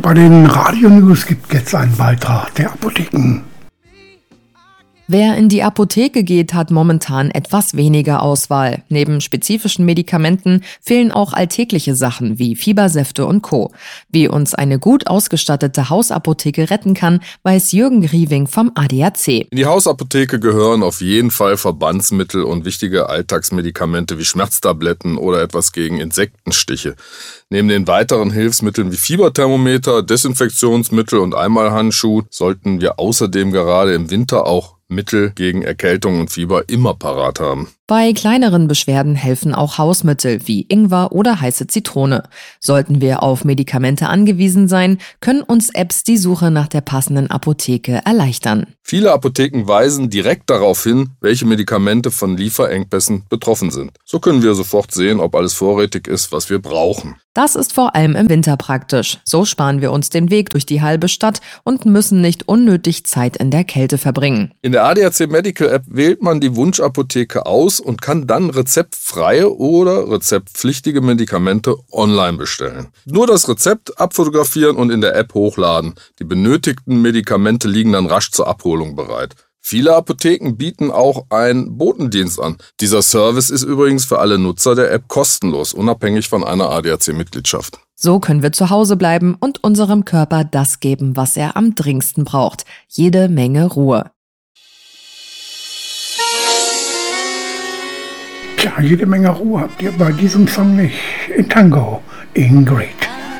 bei den Radio-News gibt jetzt einen Beitrag der Apotheken. Wer in die Apotheke geht, hat momentan etwas weniger Auswahl. Neben spezifischen Medikamenten fehlen auch alltägliche Sachen wie Fiebersäfte und Co. Wie uns eine gut ausgestattete Hausapotheke retten kann, weiß Jürgen Grieving vom ADAC. In die Hausapotheke gehören auf jeden Fall Verbandsmittel und wichtige Alltagsmedikamente wie Schmerztabletten oder etwas gegen Insektenstiche. Neben den weiteren Hilfsmitteln wie Fieberthermometer, Desinfektionsmittel und Einmalhandschuh sollten wir außerdem gerade im Winter auch Mittel gegen Erkältung und Fieber immer parat haben. Bei kleineren Beschwerden helfen auch Hausmittel wie Ingwer oder heiße Zitrone. Sollten wir auf Medikamente angewiesen sein, können uns Apps die Suche nach der passenden Apotheke erleichtern. Viele Apotheken weisen direkt darauf hin, welche Medikamente von Lieferengpässen betroffen sind. So können wir sofort sehen, ob alles vorrätig ist, was wir brauchen. Das ist vor allem im Winter praktisch. So sparen wir uns den Weg durch die halbe Stadt und müssen nicht unnötig Zeit in der Kälte verbringen. In der ADAC Medical App wählt man die Wunschapotheke aus und kann dann rezeptfreie oder rezeptpflichtige Medikamente online bestellen. Nur das Rezept abfotografieren und in der App hochladen. Die benötigten Medikamente liegen dann rasch zur Abholung bereit. Viele Apotheken bieten auch einen Botendienst an. Dieser Service ist übrigens für alle Nutzer der App kostenlos, unabhängig von einer ADAC-Mitgliedschaft. So können wir zu Hause bleiben und unserem Körper das geben, was er am dringendsten braucht. Jede Menge Ruhe. Tja, jede Menge Ruhe habt ihr bei diesem Song nicht. In Tango, Ingrid.